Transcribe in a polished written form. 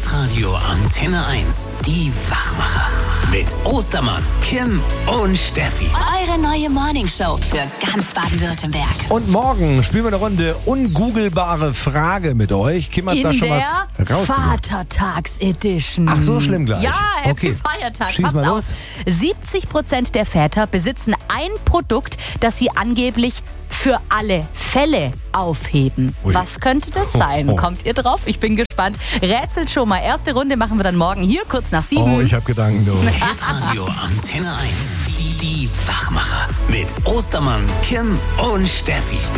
Hitradio Antenne 1. Die Wachmacher. Mit Ostermann, Kim und Steffi. Eure neue Morningshow für ganz Baden-Württemberg. Und morgen spielen wir eine Runde ungoogelbare Frage mit euch. Kim hat da schon was rausgesucht. Vatertags-Edition. Ach, so schlimm gleich. Ja, Happy Okay. Feiertag. Schieß Passt mal auf. los. 70% der Väter besitzen ein Produkt, das sie angeblich für alle Fälle aufheben. Ui. Was könnte das sein? Kommt ihr drauf? Ich bin gespannt. Rätselt schon mal. Erste Runde machen wir dann morgen hier, kurz nach 7. Oh, ich habe Gedanken, du. Hitradio Antenne 1. Die Wachmacher. Mit Ostermann, Kim und Steffi.